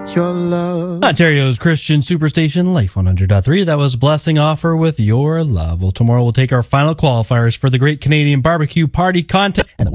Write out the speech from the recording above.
your love. Ontario's Christian Superstation, Life 100.3. That was Blessing Offer with Your Love. Well, tomorrow we'll take our final qualifiers for the Great Canadian Barbecue Party Contest. And the